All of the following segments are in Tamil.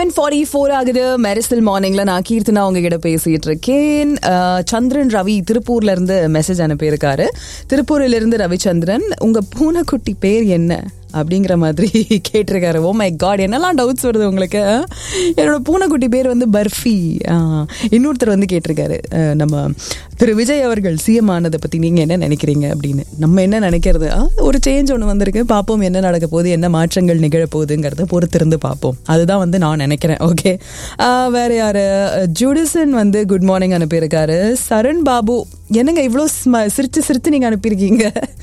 9:44 ஆகுது. மெரிசல் மார்னிங்ல நான் கீர்த்தனா உங்ககிட்ட பேசிட்டு இருக்கேன். சந்திரன் ரவி திருப்பூர்ல இருந்து மெசேஜ் அனுப்பியிருக்காரு. திருப்பூரில் இருந்து ரவிச்சந்திரன், உங்க பூனைக்குட்டி பேர் என்ன அப்படிங்கிற மாதிரி கேட்டிருக்காரு. ஓ மை காட், என்னெல்லாம் டவுட்ஸ் வருது உங்களுக்கு. என்னோட பூனைக்குட்டி பேர் வந்து பர்ஃபி. இன்னொருத்தர் வந்து கேட்டிருக்காரு, நம்ம திரு விஜய் அவர்கள் சிஎம் ஆனதை பற்றி நீங்கள் என்ன நினைக்கிறீங்க அப்படின்னு. நம்ம என்ன நினைக்கிறது, ஒரு சேஞ்ச் ஒன்று வந்திருக்கு, பார்ப்போம் என்ன நடக்க போகுது, என்ன மாற்றங்கள் நிகழப்போகுதுங்கிறத பொறுத்திருந்து பார்ப்போம். அதுதான் வந்து நான் நினைக்கிறேன். ஓகே, வேற யாரு, ஜூடிசன் வந்து குட் மார்னிங் அனுப்பியிருக்காரு. சரண் பாபு, என்னங்க இவ்வளோ சிரித்து சிரித்து நீங்கள் அனுப்பியிருக்கீங்க,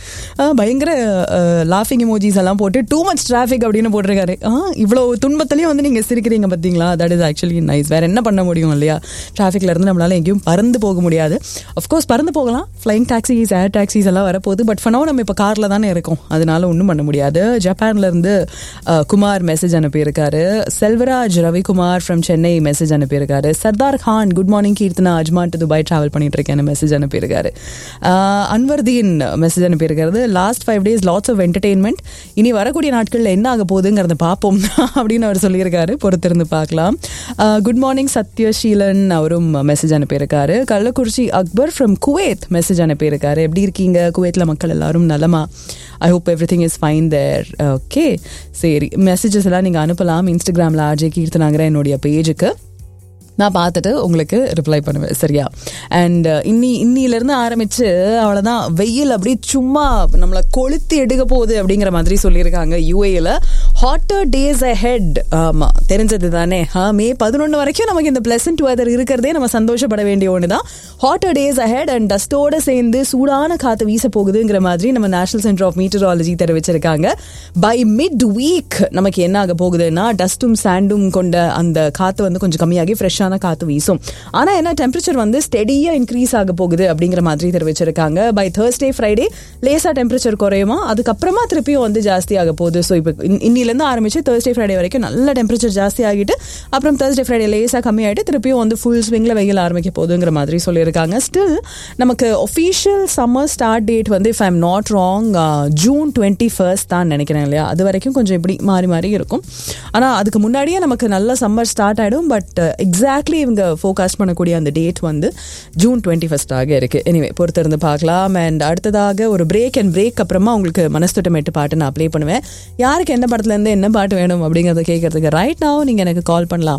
பயங்கர லாஃபிங் இமோஜிஸ் எல்லாம் போட்டு டூ மச் டிராஃபிக் அப்படின்னு போட்டிருக்காரு. இவ்வளோ துன்பத்திலையும் வந்து நீங்கள் சிரிக்கிறீங்க பார்த்தீங்களா, தட் இஸ் ஆக்சுவலி நைஸ். வேறு என்ன பண்ண முடியும் இல்லையா, டிராஃபிக்ல இருந்து நம்மளால எங்கேயும் பறந்து போக முடியாது. அஃப்கோர்ஸ் பறந்து போகலாம், ஃப்ளைங் டாக்ஸிஸ், ஏர் டாக்ஸிஸ் எல்லாம் வரப்போகுது. பட் ஃபனோ நம்ம இப்போ காரில் தானே இருக்கோம், அதனால ஒன்றும் பண்ண முடியாது. ஜப்பான்ல இருந்து குமார் மெசேஜ் அனுப்பியிருக்காரு. செல்வராஜ் ரவிக்குமார் ஃப்ரம் சென்னை மெசேஜ் அனுப்பியிருக்காரு. Sardar Khan, good morning Keerthana, Ajman to Dubai travel பண்ணிட்டு இருக்கேன் மெசேஜ் அனுப்பியிருக்காரு. அன்வர்தீன் மெசேஜ் அனுப்பியிருக்காரு. Last 5 days lots of entertainment, இனி வரக்கூடிய நாட்களில் என்ன ஆக போகுதுங்கிறத பார்ப்போம் அப்படின்னு அவர் சொல்லியிருக்காரு. பொறுத்திருந்து பார்க்கலாம். குட் மார்னிங் சத்யஷீலன், அவரும் மெசேஜ் அனுப்பியிருக்காரு. Kallakurichi Akbar from Kuwait message அனுப்பியிருக்காரு. எப்படி இருக்கீங்க, குவைத்தில் மக்கள் எல்லாரும் நலமா? I hope every thing is fine there. Okay, சரி, மெசேஜஸ் எல்லாம் நீங்கள் அனுப்பலாம். இன்ஸ்டாகிராமில் ஆர்ஜே கீர்த்தனாங்கிற என்னுடைய பேஜுக்கு நான் பார்த்துட்டு உங்களுக்கு ரிப்ளை பண்ணுவேன், சரியா? அண்ட் இன்னிலேருந்து ஆரம்பித்து அவ்வளோதான், வெயில் அப்படியே சும்மா நம்மளை கொளுத்தி எடுக்க போகுது அப்படிங்கிற மாதிரி சொல்லியிருக்காங்க. யூஏயில் ஹாட்டர் டேஸ் அஹெட். ஆமாம், தெரிஞ்சது தானே. மே 11 வரைக்கும் நமக்கு இந்த பிளசன்ட் வெதர் இருக்கிறதே நம்ம சந்தோஷப்பட வேண்டிய ஒன்று தான். ஹாட்டர் டேஸ் அஹெட் அண்ட் டஸ்டோடு சேர்ந்து சூடான காற்று வீச போகுதுங்கிற மாதிரி நம்ம நேஷனல் சென்டர் ஆஃப் மீட்டராலஜி தெரிவிச்சிருக்காங்க. பை மிட் வீக் நமக்கு என்ன ஆக போகுதுன்னா, டஸ்ட்டும் சாண்டும் கொண்ட அந்த காற்று வந்து கொஞ்சம் கம்மியாகி ஃப்ரெஷ்ஷாக காத்து வீசும். ஆனா என்ன, டெம்பரேச்சர் வந்து ஸ்டெடியா இன்க்ரீஸ் ஆக போகுது அப்படிங்கிற மாதிரி தெரிவிச்சிருக்காங்க. பை Thursday Friday லேசா டெம்பரேச்சர் குறையுமா, அதுக்கப்புறமா திருப்பியும் வந்து ஜாஸ்தி ஆக போகுது. ஸோ இப்போ இன்னிலேருந்து ஆரம்பிச்சு Thursday Friday வரைக்கும் நல்ல டெம்பரேச்சர் ஜாஸ்தி ஆகிட்டு அப்புறம் Thursday Friday லேசா கம்மியாயிட்டு திருப்பியும் வந்து ஃபுல் ஸ்விங்ல வெயில் ஆரம்பிக்க போகுதுங்கிற மாதிரி சொல்லியிருக்காங்க. ஸ்டில் நமக்கு ஒஃபிஷியல் சம்மர் ஸ்டார்ட் டேட் வந்து, if I am not wrong, June 21st தான் நினைக்கிறேன் இல்லையா. அது வரைக்கும் கொஞ்சம் இப்படி மாறி மாறி இருக்கும். ஆனா அதுக்கு முன்னாடியே நமக்கு நல்ல சம்மர் ஸ்டார்ட் ஆயிடும். பட் எக்ஸாக்ட்லி இவங்க ஃபோகாஸ்ட் பண்ணக்கூடிய அந்த டேட் வந்து June 21st ஆக இருக்கு. எனிவே பொறுத்திருந்து பார்க்கலாம். அண்ட் அடுத்ததாக ஒரு பிரேக் அப்புறமா உங்களுக்கு மனசுத்தொட்டமேட்டு பாட்டு நான் ப்ளே பண்ணுவேன். யாருக்கு என்ன படத்துல இருந்து என்ன பாட்டு வேணும் அப்படிங்கறத கேட்கறதுக்கு ரைட் நவ நீங்க எனக்கு கால் பண்ணலாம்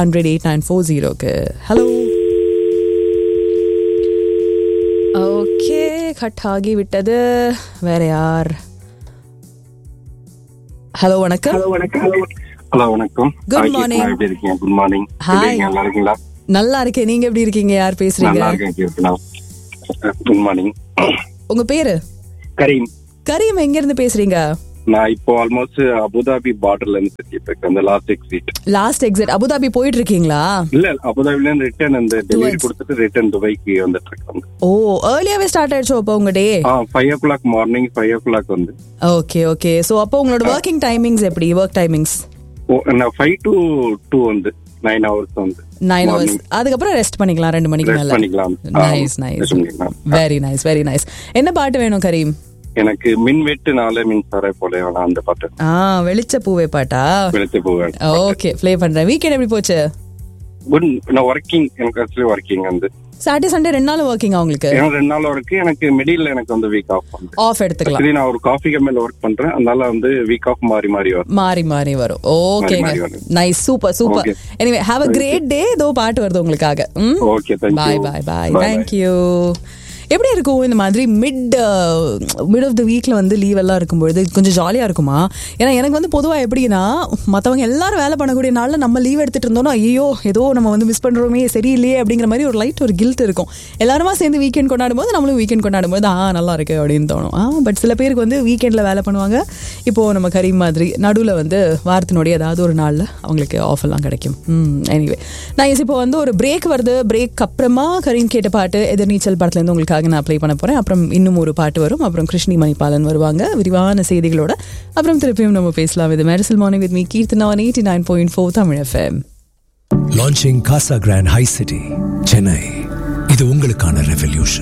800-8940. ஹலோ, ஓகே, கட் ஆகி விட்டது. வேற யார்? ஹலோ, வணக்கம். ஹலோ, வணக்கம். Good morning. எப்படி இருக்கீங்க? Good morning. ஹாய், நல்லா இருக்கீங்களா? நல்லா இருக்கேன். நீங்க எப்படி இருக்கீங்க? யார் பேசுறீங்க? நல்லா இருக்கேன். Good morning. உங்க பேரு? கரீம். கரீம், எங்க இருந்து பேசுறீங்க? நான் இப்போ ஆல்மோஸ்ட் அபுதாபி பார்டர்ல இருந்து பேசிட்டு இருக்கேன். அந்த லாஸ்ட் எக்ஸிட் அபுதாபி போயிட்டு இருக்கீங்களா? இல்ல, அபுதாபில இருந்து ரிட்டர்ன் அந்த டெலிவரி கொடுத்துட்டு ரிட்டர்ன் துபாய்க்கு வந்துட்டு இருக்கேன். ஓ, ஏர்லியாவே ஸ்டார்ட் ஆயிடுச்சோ அப்போ உங்க டே? 5 o'clock மார்னிங் 5 o'clock வந்து. Okay okay. சோ அப்போ உங்களோட வொர்க்கிங் டைமிங்ஸ் எப்படி? வொர்க் டைமிங்ஸ் 5 to 2 வந்து 9 hours வந்து. 9 hours. அதுக்கப்புறம் ரெஸ்ட் பண்ணிக்கலாம் 2 மணிக்கு மேல. Nice nice, very nice very nice. என்ன பாட்டு வேணும் கரீம்? எனக்கு மின் வெட்டு நாளே மின்சார போல அந்த பாட்டு. வெளிச்ச பூவே பாட்டா? வெளிச்ச பூவே. ஓகே, ப்ளே பண்றேன். வீக்கெண்ட் எப்படி போச்சு? குட். நான் வர்க்கிங், எனக்கு ஆக்சுவலி வர்க்கிங் வந்து சாட்டர்டே சண்டே 2 நாள் வர்க்கிங். உங்களுக்கு 2 நாள் இருக்கு. எனக்கு மிடில் எனக்கு வந்து வீக் ஆஃப் எடுத்துக்கலாம். நான் ஒரு காஃபி கம்பெனில ஒர்க் பண்றேன், அதனால வந்து வீக் ஆஃப் மாறி வரும். ஓகேங்க, nice, super super. Anyway have a great day. இதோ பாட்டு வருது உங்களுக்காக. Okay, thank you. bye. Thank you. எப்படி இருக்கும் இந்த மாதிரி மிட் ஆஃப் த வீக்ல வந்து லீவ் எல்லாம் இருக்கும்பொழுது கொஞ்சம் ஜாலியா இருக்குமா? ஏன்னா எனக்கு வந்து பொதுவாக எப்படின்னா, மற்றவங்க எல்லாரும் வேலை பண்ணக்கூடிய நாளில் நம்ம லீவ் எடுத்துட்டு இருந்தோம்னா, ஐயோ ஏதோ நம்ம வந்து மிஸ் பண்றோமே, சரியில்லையே அப்படிங்கிற மாதிரி ஒரு கில்ட் இருக்கும். எல்லாருமா சேர்ந்து வீக்கெண்ட் கொண்டாடும் போது நம்மளும் வீக்கெண்ட் கொண்டாடும் போது நல்லா இருக்கு அப்படின்னு தோணும். பட் சில பேருக்கு வந்து வீக்கெண்ட்ல வேலை பண்ணுவாங்க. இப்போ நம்ம கரீம் மாதிரி நடுவில் வந்து வாரத்தினுடைய ஏதாவது ஒரு நாளில் அவங்களுக்கு ஆஃப் எல்லாம் கிடைக்கும். Anyway nice. இப்போ வந்து ஒரு பிரேக் வருது. பிரேக் அப்புறமா கரீம் கேட்ட பாட்டு எதிர்நீச்சல் படத்துல இருந்து உங்களுக்கு நான் ப்ளே பண்ண போறேன். அப்புறம் இன்னும் ஒரு பாட்டு வரும். அப்புறம் கிருஷ்ணி மணிபாலன் வருவாங்க விரிவான செய்திகளோட. அப்புறம் திருப்பியும் நம்ம பேசலாம். இது Mersal morning with me Keerthana on 89.4 Tamil FM. Launching Casa Grand High City, Chennai. இது உங்களுக்கான revolution.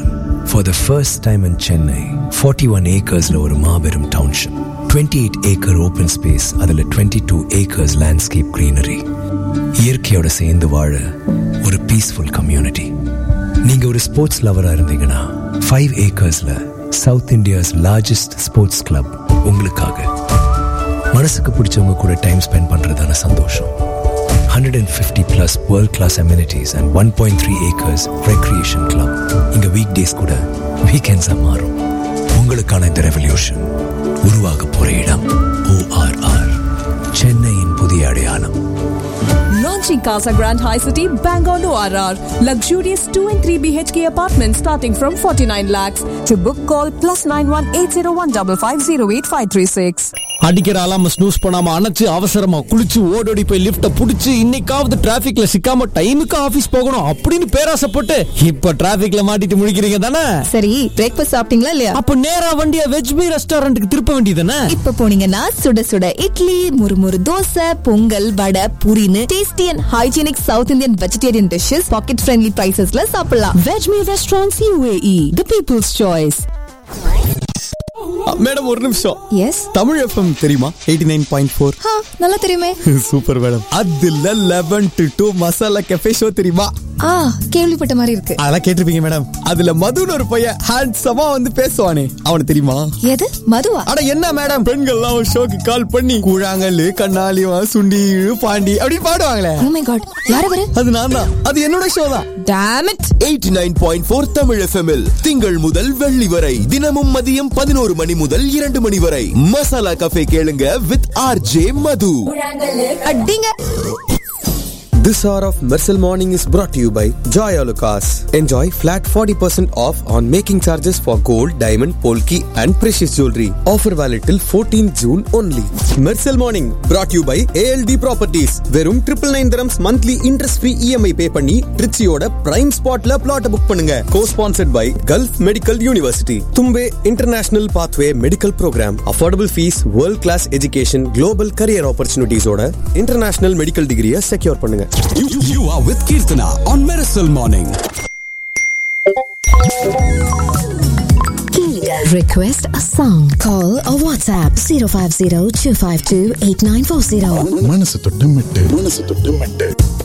For the first time in Chennai, 41 acres la oru maaberum township, 28 acre open space, adula 22 acres landscape greenery. இயற்கையோட சேர்ந்து வாழ ஒரு பீஸ்ஃபுல் கம்யூனிட்டி. நீங்க ஒரு ஸ்போர்ட்ஸ் லவரா இருந்தீங்கன்னா 5 acresல south India's largest sports club உங்களுக்காக. மனசுக்கு பிடிச்சவங்க கூட டைம் ஸ்பெண்ட் பண்றதான சந்தோஷம். 150 plus world class amenities and 1.3 acres recreation club. இங்க weekdays கூட weekends மாறும். உங்களுக்கான இந்த ரெவல்யூஷன் உருவாக போற இடம் ORR, சென்னையின் புதிய அடையாளம். Launching Casa Grand High City, Bangor ORR. Luxurious 2 and 3 BHK apartments starting from 49 lakhs. To book, call +91 801 5508536. அடிக்கிற அலாம ஸ்னூஸ் பண்ணாம அணைச்சு அவசரமா குளிச்சு ஓடோடி போய் லிஃப்ட புடிச்சு இன்னைக்காவது டிராபிக்ல சிக்காம டைமுக்கு ஆபீஸ் போகணும் அப்படின்னு பேராசப்பட்டு இப்ப டிராபிக்ல மாட்டிட்டு முழிக்கிறீங்க தானே? சரி, பிரேக்ஃபாஸ்ட் சாப்பிட்டீங்களா இல்லையா? அப்ப நேரா வண்டிய வெஜ்மி ரெஸ்டாரண்ட்டுக்கு திருப்ப வேண்டியதுதானே? இப்ப போனீங்கன்னா சுட சுட இட்லி, முறுமுறு தோசை, பொங்கல், வடை, பூரின்னு tasty and hygienic south Indian vegetarian dishes packet friendly பிரைசஸ்ல சாப்பிடலாம். வெஜ்மி restaurants UAE, the people's choice. Madam ஒரு நிமிஷம். எஸ். தமிழ் FM தெரியுமா? 89.4. நல்லா தெரியுமே. Super madam. அதுல 11 to 2 மசாலா கஃபே ஷோ தெரியுமா? கேள்விப்பட்ட மாதிரி இருக்கு. அதெல்லாம் கேட்டிருப்பீங்க மேடம். அதுல மதுன்னு ஒரு பையன் ஹேண்ட்ஸமா வந்து பேசுவானே, அவனுக்கு தெரியுமா? எது மதுவா? அட என்ன மேடம், பெண்கள்லாம் ஒரு ஷோக்கு கால் பண்ணி கூழாங்கல்லு, கண்ணாலிவா, சுண்டி, பாண்டி அப்படி பாடுவாங்களே. Oh my god, யார் அவரு? அது நான் தான். அது என்னோட ஷோ தான். Damn it. 89.4 தமிழ் FMல் திங்கள் முதல் வெள்ளி வரை தினமும் மதியம் 11 மணி முதல் 2 மணி வரை மசாலா கஃபே கேளுங்க வித் RJ மது. அடிங்க. This hour of Mersal Morning is brought to you by Joy Alucas. Enjoy flat 40% off on making charges for gold, diamond, polki and precious jewelry. Offer valid till 14 June only. Mersal Morning brought to you by ALD Properties. வெறும் 999 dirhams monthly interest free EMI pay பண்ணி ட்ரிச்சியோட prime spotல plot book பண்ணுங்க. Co-sponsored by Gulf Medical University. Tumbe International Pathway Medical Program. Affordable fees, world class education, global career opportunities ஓட international medical degree secure பண்ணுங்க. You are with Kirtana on Mersal Morning. Request a song. Call or WhatsApp 050 252 8940. மனசு தொட்டு மெட்டு